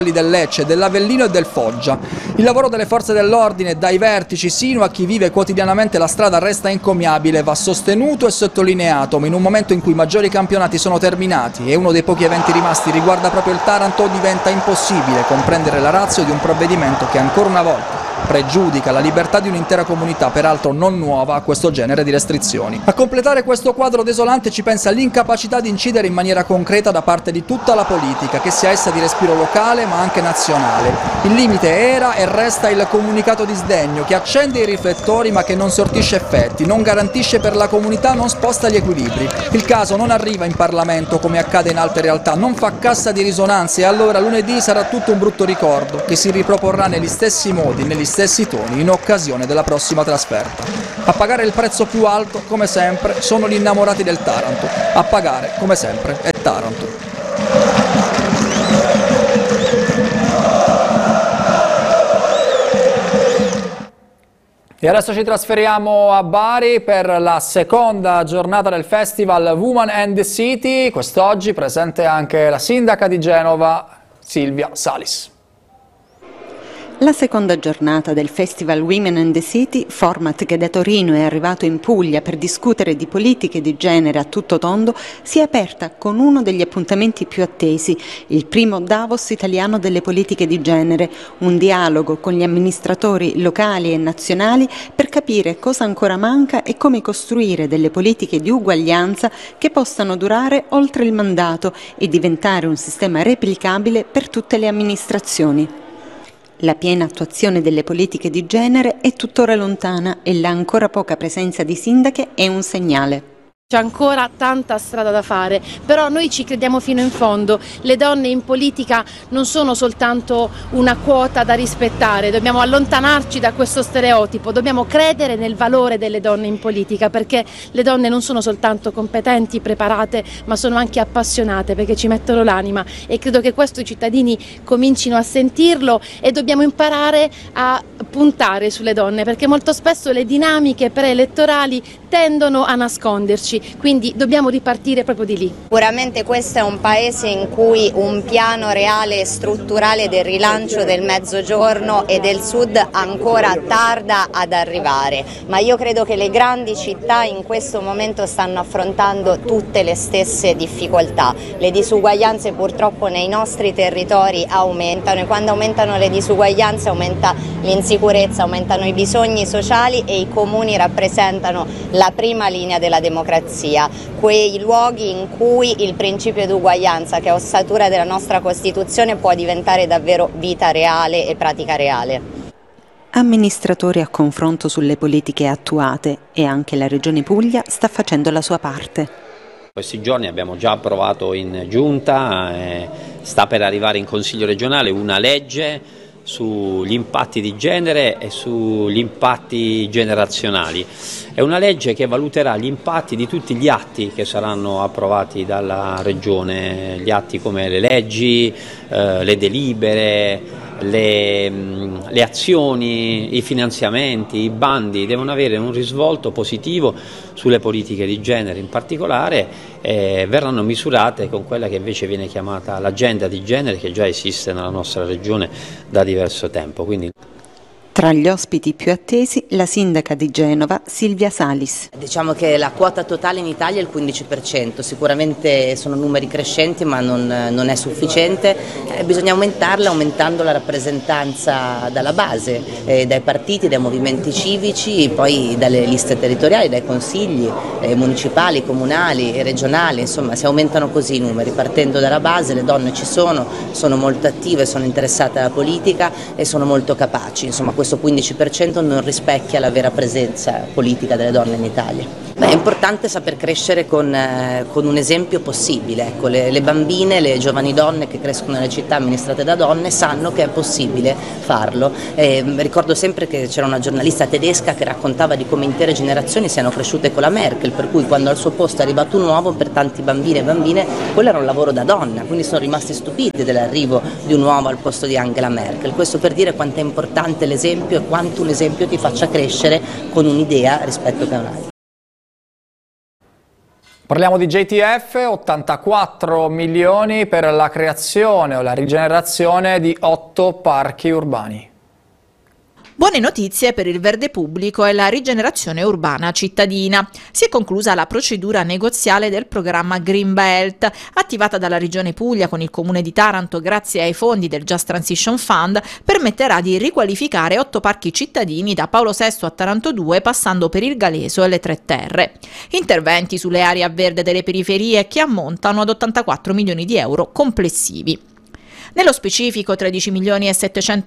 del Lecce, dell'Avellino e del Foggia. Il lavoro delle forze dell'ordine, dai vertici sino a chi vive quotidianamente la strada, resta encomiabile, va sostenuto e sottolineato, ma in un momento in cui i maggiori campionati sono terminati e uno dei pochi eventi rimasti riguarda proprio il Taranto, diventa impossibile comprendere la ratio di un provvedimento che ancora una volta pregiudica la libertà di un'intera comunità, peraltro non nuova a questo genere di restrizioni. A completare questo quadro desolante ci pensa l'incapacità di incidere in maniera concreta da parte di tutta la politica, che sia essa di respiro locale ma anche nazionale. Il limite era e resta il comunicato di sdegno che accende i riflettori ma che non sortisce effetti, non garantisce per la comunità, non sposta gli equilibri. Il caso non arriva in Parlamento come accade in altre realtà, non fa cassa di risonanza e allora lunedì sarà tutto un brutto ricordo che si riproporrà negli stessi modi, negli stessi toni in occasione della prossima trasferta. A pagare il prezzo più alto, come sempre, sono gli innamorati del Taranto. A pagare, come sempre, è Taranto. E adesso ci trasferiamo a Bari per la seconda giornata del festival Women and the City. Quest'oggi presente anche la sindaca di Genova, Silvia Salis. La seconda giornata del Festival Women and the City, format che da Torino è arrivato in Puglia per discutere di politiche di genere a tutto tondo, si è aperta con uno degli appuntamenti più attesi, il primo Davos italiano delle politiche di genere, un dialogo con gli amministratori locali e nazionali per capire cosa ancora manca e come costruire delle politiche di uguaglianza che possano durare oltre il mandato e diventare un sistema replicabile per tutte le amministrazioni. La piena attuazione delle politiche di genere è tuttora lontana e la ancora poca presenza di sindache è un segnale. C'è ancora tanta strada da fare, però noi ci crediamo fino in fondo. Le donne in politica non sono soltanto una quota da rispettare, dobbiamo allontanarci da questo stereotipo, dobbiamo credere nel valore delle donne in politica, perché le donne non sono soltanto competenti, preparate, ma sono anche appassionate, perché ci mettono l'anima, e credo che questo i cittadini comincino a sentirlo e dobbiamo imparare a puntare sulle donne, perché molto spesso le dinamiche preelettorali tendono a nasconderci. Quindi dobbiamo ripartire proprio di lì. Sicuramente questo è un paese in cui un piano reale e strutturale del rilancio del Mezzogiorno e del Sud ancora tarda ad arrivare, ma io credo che le grandi città in questo momento stanno affrontando tutte le stesse difficoltà. Le disuguaglianze purtroppo nei nostri territori aumentano e quando aumentano le disuguaglianze aumenta l'insicurezza, aumentano i bisogni sociali e i comuni rappresentano la prima linea della democrazia. Quei luoghi in cui il principio di uguaglianza, che è ossatura della nostra Costituzione, può diventare davvero vita reale e pratica reale. Amministratori a confronto sulle politiche attuate e anche la Regione Puglia sta facendo la sua parte. Questi giorni abbiamo già approvato in giunta, sta per arrivare in Consiglio regionale una legge sugli impatti di genere e sugli impatti generazionali. È una legge che valuterà gli impatti di tutti gli atti che saranno approvati dalla Regione, gli atti come le leggi, le delibere, le azioni, i finanziamenti, i bandi devono avere un risvolto positivo sulle politiche di genere, in particolare verranno misurate con quella che invece viene chiamata l'agenda di genere, che già esiste nella nostra regione da diverso tempo. Quindi Tra gli ospiti più attesi, la sindaca di Genova, Silvia Salis. Diciamo che la quota totale in Italia è il 15%, sicuramente sono numeri crescenti ma non è sufficiente, bisogna aumentarla aumentando la rappresentanza dalla base, dai partiti, dai movimenti civici, poi dalle liste territoriali, dai consigli municipali, comunali e regionali, insomma si aumentano così i numeri, partendo dalla base. Le donne ci sono molto attive, sono interessate alla politica e sono molto capaci, insomma questo 15% non rispecchia la vera presenza politica delle donne in Italia. È importante saper crescere con un esempio possibile, ecco, le bambine, le giovani donne che crescono nelle città amministrate da donne sanno che è possibile farlo. Ricordo sempre che c'era una giornalista tedesca che raccontava di come intere generazioni siano cresciute con la Merkel, per cui quando al suo posto è arrivato un uomo, per tanti bambini e bambine quello era un lavoro da donna, quindi sono rimasti stupiti dell'arrivo di un uomo al posto di Angela Merkel. Questo per dire quanto è importante l'esempio e quanto un esempio ti faccia crescere con un'idea rispetto che a un'altra. Parliamo di JTF, 84 milioni per la creazione o la rigenerazione di 8 parchi urbani. Buone notizie per il verde pubblico e la rigenerazione urbana cittadina. Si è conclusa la procedura negoziale del programma Green Belt, attivata dalla Regione Puglia con il Comune di Taranto grazie ai fondi del Just Transition Fund, permetterà di riqualificare 8 parchi cittadini da Paolo VI a Taranto 2 passando per il Galeso e le Tre Terre. Interventi sulle aree a verde delle periferie che ammontano ad 84 milioni di euro complessivi. Nello specifico 13 milioni e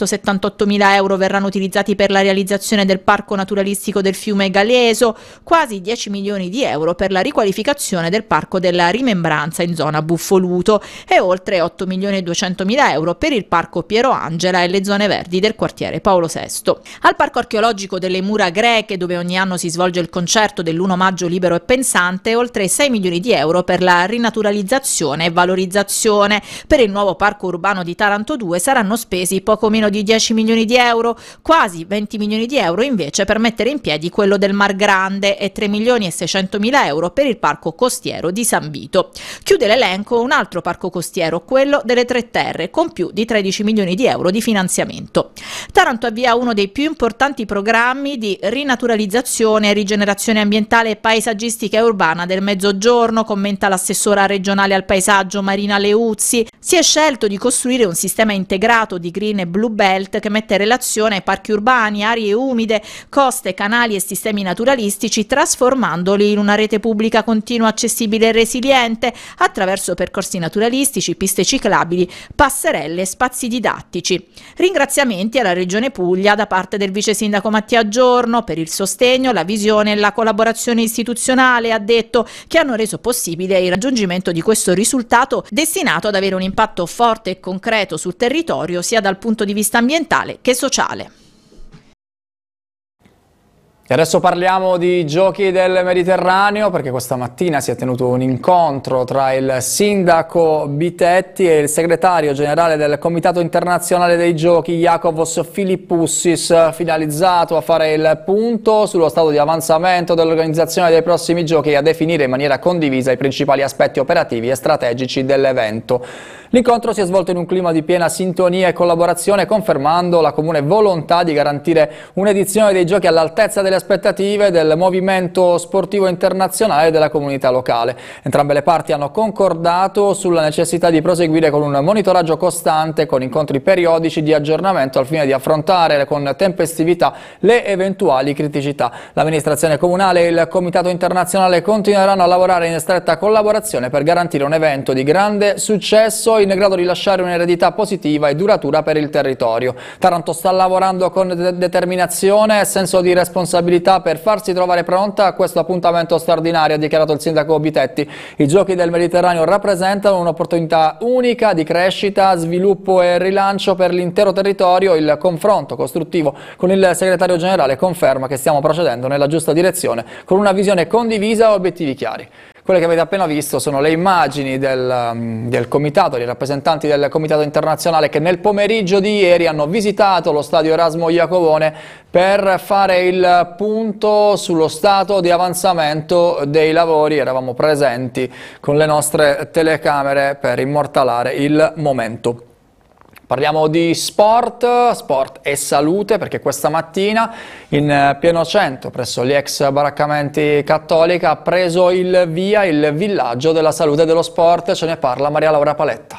778 mila euro verranno utilizzati per la realizzazione del parco naturalistico del fiume Galeso, quasi 10 milioni di euro per la riqualificazione del parco della Rimembranza in zona Buffoluto e oltre 8 milioni e 200 mila euro per il parco Piero Angela e le zone verdi del quartiere Paolo VI. Al parco archeologico delle Mura Greche, dove ogni anno si svolge il concerto dell'1 maggio libero e pensante, oltre 6 milioni di euro per la rinaturalizzazione e valorizzazione. Per il nuovo parco urbano di Taranto 2 saranno spesi poco meno di 10 milioni di euro, quasi 20 milioni di euro invece per mettere in piedi quello del Mar Grande e 3 milioni e 600 mila euro per il parco costiero di San Vito. Chiude l'elenco un altro parco costiero, quello delle Tre Terre, con più di 13 milioni di euro di finanziamento. Taranto avvia uno dei più importanti programmi di rinaturalizzazione e rigenerazione ambientale e paesaggistica e urbana del Mezzogiorno, commenta l'assessora regionale al paesaggio Marina Leuzzi. Si è scelto di costruire un sistema integrato di Green e Blue Belt che mette in relazione parchi urbani, aree umide, coste, canali e sistemi naturalistici, trasformandoli in una rete pubblica continua, accessibile e resiliente attraverso percorsi naturalistici, piste ciclabili, passerelle e spazi didattici. Ringraziamenti alla Regione Puglia da parte del vice sindaco Mattia Giorno per il sostegno, la visione e la collaborazione istituzionale, ha detto, che hanno reso possibile il raggiungimento di questo risultato destinato ad avere un impatto forte e concreto sul territorio sia dal punto di vista ambientale che sociale. E adesso parliamo di Giochi del Mediterraneo, perché questa mattina si è tenuto un incontro tra il sindaco Bitetti e il segretario generale del Comitato Internazionale dei Giochi Iacovos Filipoussis, finalizzato a fare il punto sullo stato di avanzamento dell'organizzazione dei prossimi giochi e a definire in maniera condivisa i principali aspetti operativi e strategici dell'evento. L'incontro si è svolto in un clima di piena sintonia e collaborazione, confermando la comune volontà di garantire un'edizione dei giochi all'altezza delle aspettative del movimento sportivo internazionale e della comunità locale. Entrambe le parti hanno concordato sulla necessità di proseguire con un monitoraggio costante, con incontri periodici di aggiornamento al fine di affrontare con tempestività le eventuali criticità. L'amministrazione comunale e il Comitato Internazionale continueranno a lavorare in stretta collaborazione per garantire un evento di grande successo in grado di lasciare un'eredità positiva e duratura per il territorio. Taranto sta lavorando con determinazione e senso di responsabilità per farsi trovare pronta a questo appuntamento straordinario, ha dichiarato il sindaco Bitetti. I Giochi del Mediterraneo rappresentano un'opportunità unica di crescita, sviluppo e rilancio per l'intero territorio. Il confronto costruttivo con il segretario generale conferma che stiamo procedendo nella giusta direzione con una visione condivisa e obiettivi chiari. Quelle che avete appena visto sono le immagini del comitato, dei rappresentanti del Comitato Internazionale che nel pomeriggio di ieri hanno visitato lo stadio Erasmo Iacovone per fare il punto sullo stato di avanzamento dei lavori. Eravamo presenti con le nostre telecamere per immortalare il momento. Parliamo di sport e salute, perché questa mattina in pieno centro presso gli ex baraccamenti Cattolica ha preso il via il villaggio della salute e dello sport. Ce ne parla Maria Laura Paletta.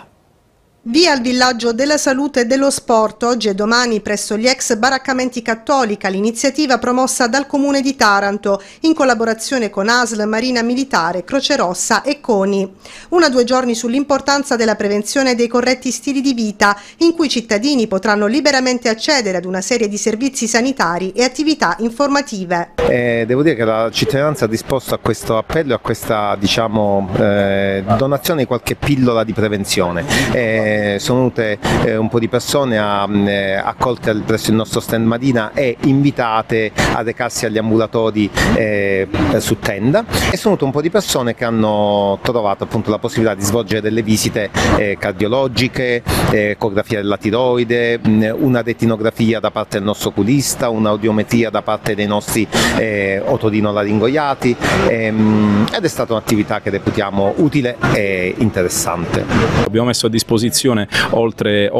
Via al villaggio della salute e dello sport, oggi e domani presso gli ex baraccamenti Cattolica, l'iniziativa promossa dal Comune di Taranto in collaborazione con ASL, Marina Militare, Croce Rossa e CONI. 1 a 2 giorni sull'importanza della prevenzione dei corretti stili di vita, in cui i cittadini potranno liberamente accedere ad una serie di servizi sanitari e attività informative. Devo dire che la cittadinanza ha disposto a questo appello, a questa donazione di qualche pillola di prevenzione. sono venute un po' di persone accolte presso il nostro stand Madina e invitate a recarsi agli ambulatori su tenda, e sono venute un po' di persone che hanno trovato appunto la possibilità di svolgere delle visite cardiologiche, ecografia della tiroide, una retinografia da parte del nostro oculista, un'audiometria da parte dei nostri otorinolaringoiati, ed è stata un'attività che reputiamo utile e interessante. Abbiamo messo a disposizione oltre